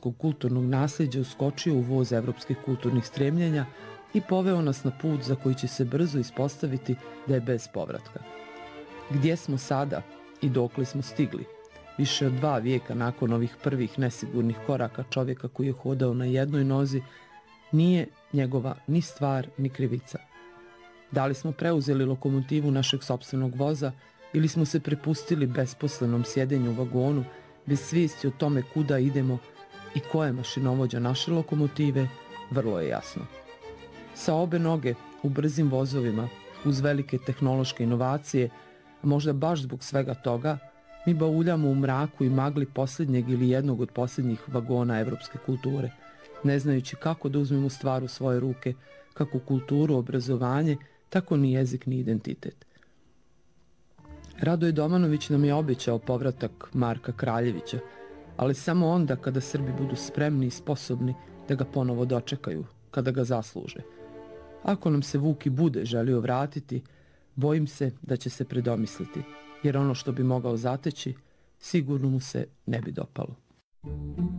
jugoslovenskog kulturnog nasljeđa uskočio u voz evropskih kulturnih stremljenja i poveo nas na put za koji će se brzo ispostaviti da je bez povratka. Gdje smo sada i dokle smo stigli? Više od 2 vijeka nakon ovih prvih nesigurnih koraka čovjeka koji je hodao na jednoj nozi, nije njegova ni stvar ni krivica. Da li smo preuzeli lokomotivu našeg sopstvenog voza ili smo se prepustili besposlenom sjedenju u vagonu bez svijesti o tome kuda idemo i ko je mašinovođa naše lokomotive, vrlo je jasno. Sa obe noge, u brzim vozovima, uz velike tehnološke inovacije, a možda baš zbog svega toga, mi bauljamo u mraku i magli posljednjeg ili jednog od posljednjih vagona evropske kulture, ne znajući kako da uzmemo stvar u svoje ruke, kako kulturu, obrazovanje, tako ni jezik ni identitet. Radoje Domanović nam je obećao povratak Marka Kraljevića, ali samo onda kada Srbi budu spremni i sposobni da ga ponovo dočekaju, kada ga zasluže. Ako nam se Vuk i bude želio vratiti, bojim se da će se predomisliti, jer ono što bi mogao zateći, sigurno mu se ne bi dopalo.